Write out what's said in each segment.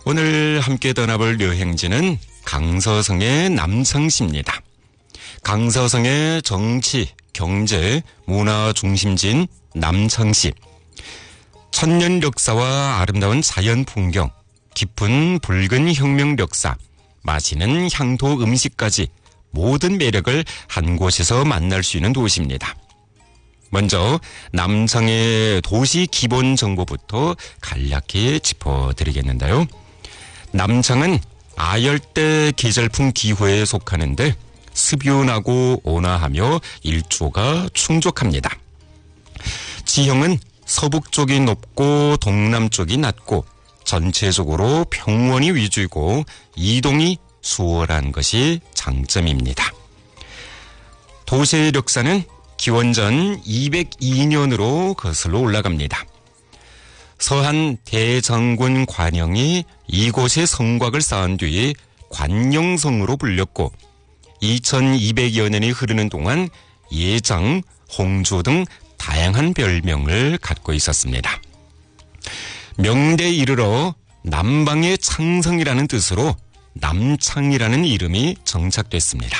오늘 함께 떠나볼 여행지는 강서성의 남창시입니다. 강서성의 정치, 경제, 문화 중심지인 남창시. 천년 역사와 아름다운 자연 풍경, 깊은 붉은 혁명 역사, 맛있는 향토 음식까지 모든 매력을 한 곳에서 만날 수 있는 도시입니다. 먼저 남창의 도시 기본 정보부터 간략히 짚어드리겠는데요. 남창은 아열대 계절풍 기후에 속하는데 습윤하고 온화하며 일조가 충족합니다. 지형은 서북쪽이 높고 동남쪽이 낮고 전체적으로 평원이 위주이고 이동이 수월한 것이 장점입니다. 도시의 역사는 기원전 202년으로 거슬러 올라갑니다. 서한 대장군 관영이 이곳에 성곽을 쌓은 뒤 관영성으로 불렸고 2200여 년이 흐르는 동안 예장, 홍조 등 다양한 별명을 갖고 있었습니다. 명대에 이르러 남방의 창성이라는 뜻으로 남창이라는 이름이 정착됐습니다.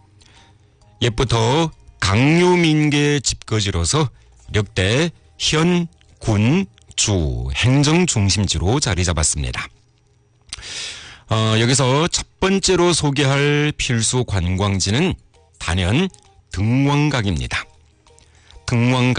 옛부터 강요민계 집거지로서 역대 현, 군, 주, 행정 중심지로 자리 잡았습니다. 여기서 첫 번째로 소개할 필수 관광지는 단연 등왕각입니다. 등왕각